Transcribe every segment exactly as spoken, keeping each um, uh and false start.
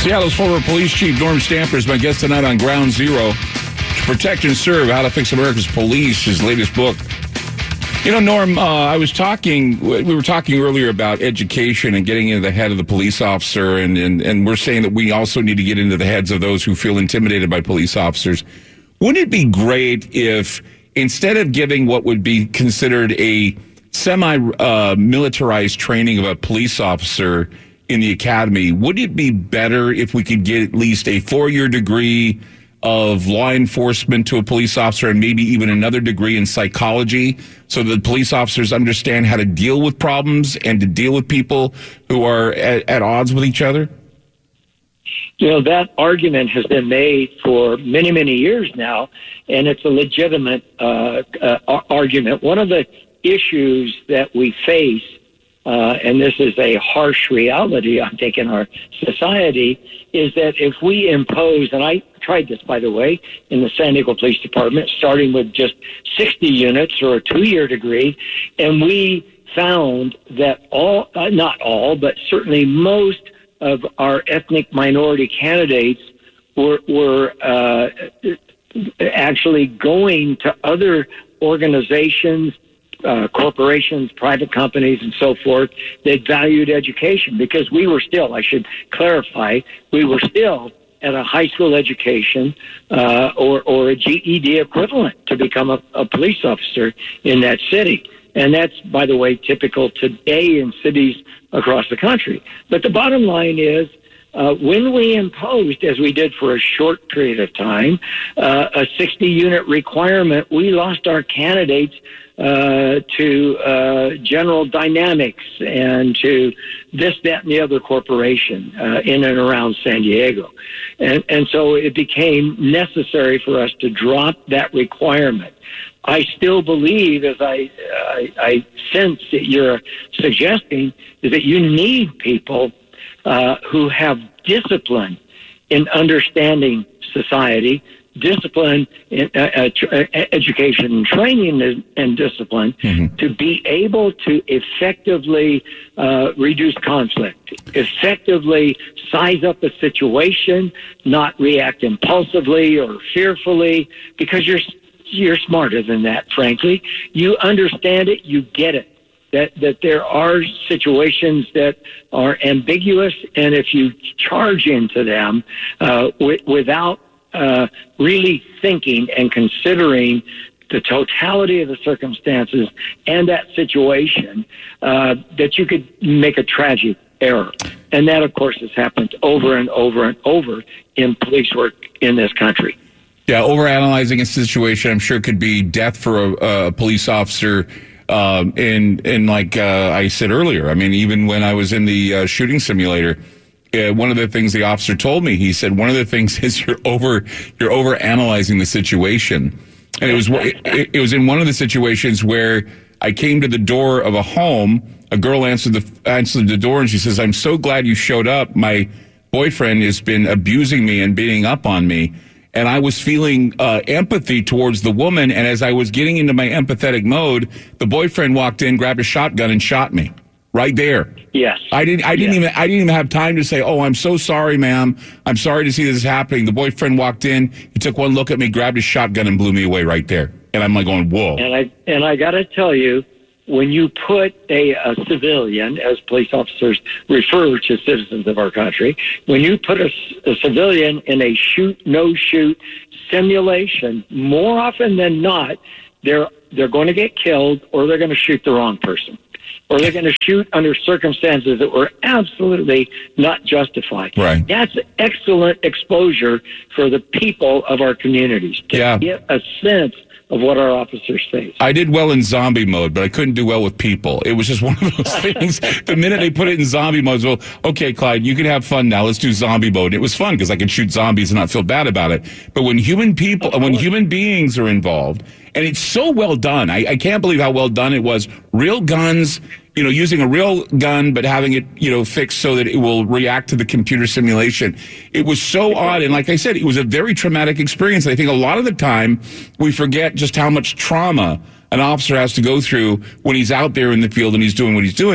Seattle's former police chief, Norm Stamper, is my guest tonight on Ground Zero. To Protect and Serve, How to Fix America's Police, his latest book. You know, Norm, uh, I was talking, we were talking earlier about education and getting into the head of the police officer, and, and, and we're saying that we also need to get into the heads of those who feel intimidated by police officers. Wouldn't it be great if, instead of giving what would be considered a semi-militarized uh, training of a police officer in the academy, would it be better if we could get at least a four-year degree of law enforcement to a police officer and maybe even another degree in psychology so that police officers understand how to deal with problems and to deal with people who are at, at odds with each other? You know, that argument has been made for many, many years now, and it's a legitimate uh, uh, argument. One of the issues that we face, Uh, and this is a harsh reality, I think, in our society, is that if we impose, and I tried this, by the way, in the San Diego Police Department, starting with just sixty units or a two-year degree, and we found that all, uh, not all, but certainly most of our ethnic minority candidates were, were uh, actually going to other organizations, Uh, corporations, private companies, and so forth, that valued education, because we were still, I should clarify, we were still at a high school education uh, or, or a G E D equivalent to become a, a police officer in that city. And that's, by the way, typical today in cities across the country. But the bottom line is, Uh, when we imposed, as we did for a short period of time, uh, a sixty-unit requirement, we lost our candidates uh, to uh, General Dynamics and to this, that, and the other corporation uh, in and around San Diego. And, and so it became necessary for us to drop that requirement. I still believe, as I, I, I sense that you're suggesting, is that you need people Uh, who have discipline in understanding society, discipline in uh, uh, tr- uh, education and training and, and discipline mm-hmm. to be able to effectively uh, reduce conflict, effectively size up a situation, not react impulsively or fearfully, because you're you're smarter than that, frankly. You understand it, you get it. That, that there are situations that are ambiguous, and if you charge into them uh, w- without uh, really thinking and considering the totality of the circumstances and that situation, uh, that you could make a tragic error. And that, of course, has happened over and over and over in police work in this country. Yeah, overanalyzing a situation, I'm sure, could be death for a, a police officer. Um, and, and like uh, I said earlier, I mean, even when I was in the uh, shooting simulator, uh, one of the things the officer told me, he said, one of the things is you're over, you're over analyzing the situation. And it was, it, it was in one of the situations where I came to the door of a home, a girl answered the, answered the door, and she says, "I'm so glad you showed up. My boyfriend has been abusing me and beating up on me." And I was feeling uh, empathy towards the woman. And as I was getting into my empathetic mode, the boyfriend walked in, grabbed a shotgun, and shot me right there. Yes. I didn't. I didn't yes. even. I didn't even have time to say, "Oh, I'm so sorry, ma'am. I'm sorry to see this happening." The boyfriend walked in. He took one look at me, grabbed his shotgun, and blew me away right there. And I'm like going, "Whoa!" And I and I got to tell you, when you put a, a civilian, as police officers refer to citizens of our country, when you put a, a civilian in a shoot, no shoot simulation, more often than not, they're they're going to get killed, or they're going to shoot the wrong person, or they're going to shoot under circumstances that were absolutely not justified. Right. That's excellent exposure for the people of our communities to yeah. get a sense of what our officers face. I did well in zombie mode, but I couldn't do well with people. It was just one of those things. The minute they put it in zombie mode, well, okay, Clyde, you can have fun now. Let's do zombie mode. It was fun because I could shoot zombies and not feel bad about it. But when human people, when human beings are involved, and it's so well done, I, I can't believe how well done it was. Real guns, you know, using a real gun, but having it, you know, fixed so that it will react to the computer simulation. It was so odd. And like I said, it was a very traumatic experience. I think a lot of the time we forget just how much trauma an officer has to go through when he's out there in the field and he's doing what he's doing.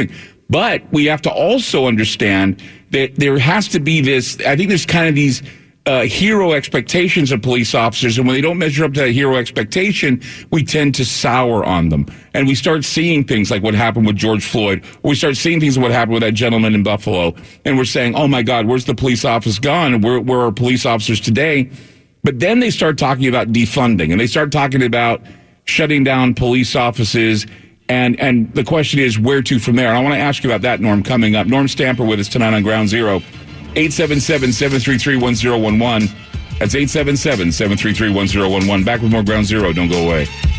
But we have to also understand that there has to be this, I think there's kind of these uh, hero expectations of police officers, and when they don't measure up to that hero expectation, we tend to sour on them. And we start seeing things like what happened with George Floyd, or we start seeing things like what happened with that gentleman in Buffalo, and we're saying, oh my God, where's the police office gone? And where, where are police officers today? But then they start talking about defunding, and they start talking about shutting down police offices. And and the question is, where to from there? And I want to ask you about that, Norm, coming up. Norm Stamper with us tonight on Ground Zero. eight seven seven, seven three three, one zero one one. That's eight seven seven, seven three three, one zero one one. Back with more Ground Zero. Don't go away.